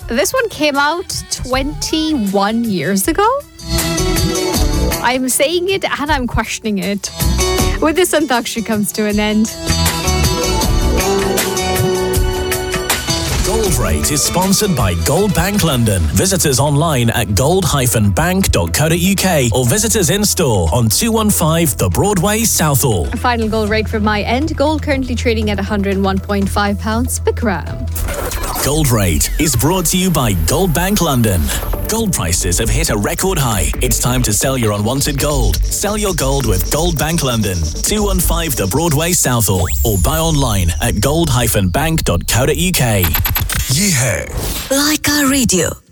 This one came out 21 years ago. I'm saying it and I'm questioning it. With this, Antakshari comes to an end. Gold Rate is sponsored by Gold Bank London. Visit us online at gold-bank.co.uk or visit us in store on 215 The Broadway, Southall. Final gold rate from my end. Gold currently trading at £101.5 per gram. Gold Rate is brought to you by Gold Bank London. Gold prices have hit a record high. It's time to sell your unwanted gold. Sell your gold with Gold Bank London, 215 The Broadway, Southall, or buy online at gold-bank.co.uk. ये है Like our radio.